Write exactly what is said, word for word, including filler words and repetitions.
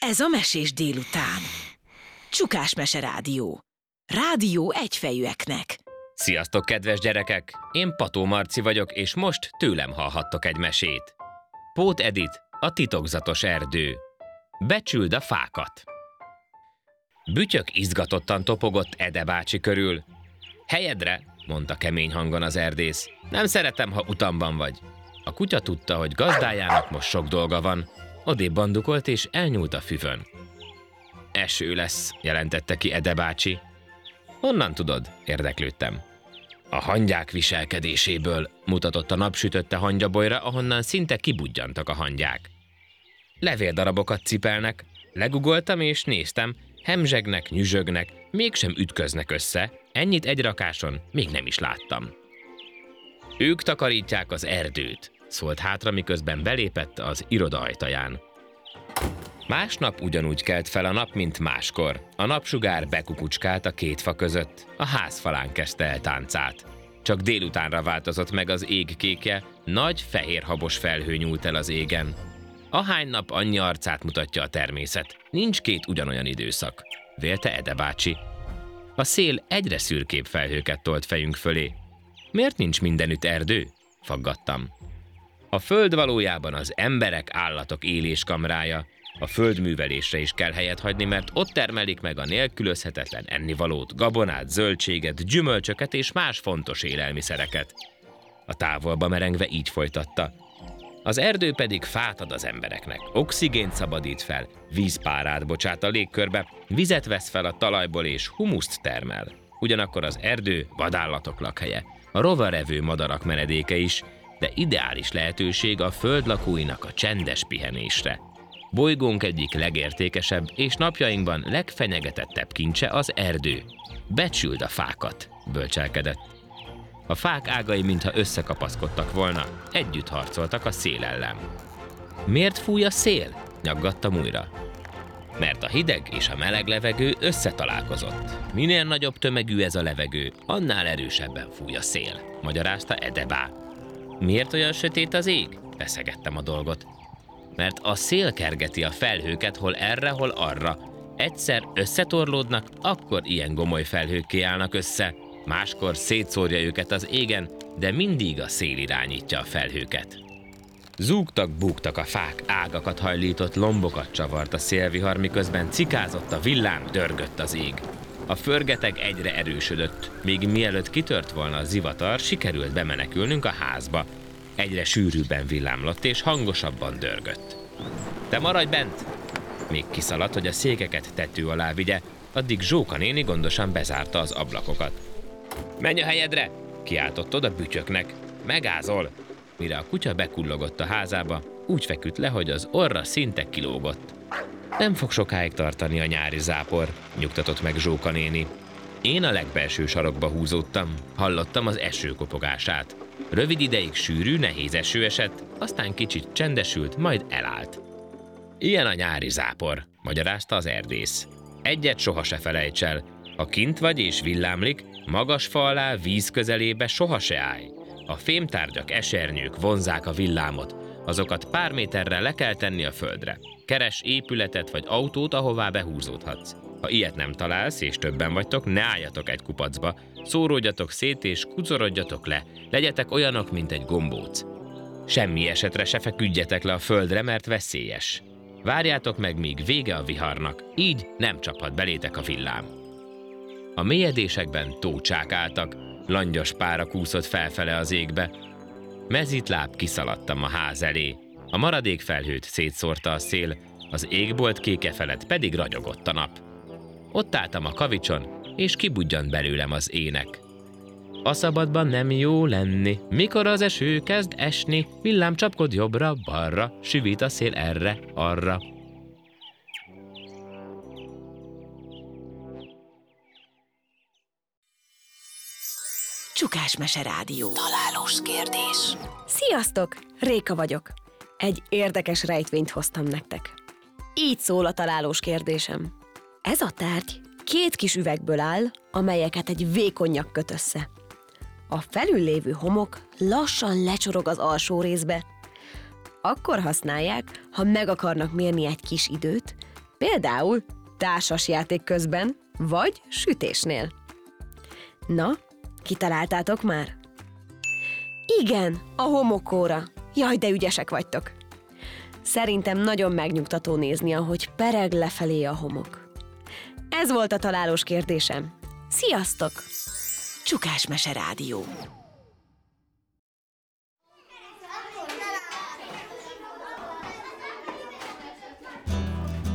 Ez a Mesés délután. Csukás Mese Rádió. Rádió egyfejűeknek. Sziasztok, kedves gyerekek! Én Pató Marci vagyok, és most tőlem hallhattok egy mesét. Pót Edit, a titokzatos erdő. Becsüld a fákat. Bütyök izgatottan topogott Ede bácsi körül. Helyedre, mondta kemény hangon az erdész. Nem szeretem, ha utamban vagy. A kutya tudta, hogy gazdájának most sok dolga van. Odébb bandukolt és elnyúlt a füvön. Eső lesz, jelentette ki Ede bácsi. Honnan tudod? Érdeklődtem. A hangyák viselkedéséből, mutatott a napsütötte hangyabolyra, ahonnan szinte kibudjantak a hangyák. Levéldarabokat cipelnek, legugoltam és néztem, hemzsegnek, nyüzsögnek, mégsem ütköznek össze, ennyit egy rakáson még nem is láttam. Ők takarítják az erdőt, szólt hátra, miközben belépett az iroda ajtaján. Másnap ugyanúgy kelt fel a nap, mint máskor. A napsugár bekukucskált a két fa között, a ház falán kezdte el táncát. Csak délutánra változott meg az ég kékje, nagy fehér-habos felhő nyúlt el az égen. Ahány nap, annyi arcát mutatja a természet. Nincs két ugyanolyan időszak, vélte Ede bácsi. A szél egyre szürkébb felhőket tolt fejünk fölé. Miért nincs mindenütt erdő? Faggattam. A föld valójában az emberek, állatok éléskamrája. A földművelésre is kell helyet hagyni, mert ott termelik meg a nélkülözhetetlen ennivalót, gabonát, zöldséget, gyümölcsöket és más fontos élelmiszereket. A távolba merengve így folytatta. Az erdő pedig fát ad az embereknek, oxigént szabadít fel, vízpárát bocsát a légkörbe, vizet vesz fel a talajból és humuszt termel. Ugyanakkor az erdő vadállatok lakhelye, a rovarevő madarak menedéke is, de ideális lehetőség a föld lakóinak a csendes pihenésre. Bolygónk egyik legértékesebb és napjainkban legfenyegetettebb kincse az erdő. Becsüld a fákat, bölcselkedett. A fák ágai mintha összekapaszkodtak volna, együtt harcoltak a szél ellen. Miért fúj a szél? Nyaggattam újra. Mert a hideg és a meleg levegő összetalálkozott. Minél nagyobb tömegű ez a levegő, annál erősebben fúj a szél, magyarázta Ede bá. Miért olyan sötét az ég? Feszegettem a dolgot. Mert a szél kergeti a felhőket hol erre, hol arra. Egyszer összetorlódnak, akkor ilyen gomoly felhők kiállnak össze, máskor szétszórja őket az égen, de mindig a szél irányítja a felhőket. Zúgtak, búgtak a fák, ágakat hajlított, lombokat csavart a szélvihar, miközben cikázott a villám, dörgött az ég. A förgeteg egyre erősödött, még mielőtt kitört volna a zivatar, sikerült bemenekülnünk a házba. Egyre sűrűbben villámlott és hangosabban dörgött. Te maradj bent! Még kiszaladt, hogy a székeket tető alá vigye, addig Zsóka néni gondosan bezárta az ablakokat. Menj a helyedre! Kiáltott oda Bütyöknek. Megázol! Mire a kutya bekullogott a házába, úgy feküdt le, hogy az orra szinte kilógott. Nem fog sokáig tartani a nyári zápor, nyugtatott meg Zsóka néni. Én a legbelső sarokba húzódtam, hallottam az eső kopogását. Rövid ideig sűrű, nehéz eső esett, aztán kicsit csendesült, majd elállt. Ilyen a nyári zápor, magyarázta az erdész. Egyet soha se felejts el, ha kint vagy és villámlik, magas fa alá, víz közelébe soha se állj. A fémtárgyak, esernyők vonzák a villámot, azokat pár méterre le kell tenni a földre. Keres épületet vagy autót, ahová behúzódhatsz. Ha ilyet nem találsz és többen vagytok, ne álljatok egy kupacba, szóródjatok szét és kucorodjatok le, legyetek olyanok, mint egy gombóc. Semmi esetre se feküdjetek le a földre, mert veszélyes. Várjátok meg, míg vége a viharnak, így nem csaphat belétek a villám. A mélyedésekben tócsák álltak, langyos pára kúszott felfele az égbe. Mezitláb kiszaladtam a ház elé. A maradék felhőt szétszórta a szél, az égbolt kéke felett pedig ragyogott a nap. Ott álltam a kavicson, és kibudjant belőlem az ének. A szabadban nem jó lenni, mikor az eső kezd esni, villám csapkod jobbra-balra, süvít a szél erre-arra. Csukás Mese Rádió. Találós kérdés. Sziasztok! Réka vagyok. Egy érdekes rejtvényt hoztam nektek. Így szól a találós kérdésem. Ez a tárgy két kis üvegből áll, amelyeket egy vékony nyak köt össze. A felül lévő homok lassan lecsorog az alsó részbe. Akkor használják, ha meg akarnak mérni egy kis időt, Például társasjáték közben, vagy sütésnél. Na, kitaláltátok már? Igen, a homokóra. Jaj, de ügyesek vagytok. Szerintem nagyon megnyugtató nézni, ahogy pereg lefelé a homok. Ez volt a találós kérdésem. Sziasztok! Csukásmese Rádió.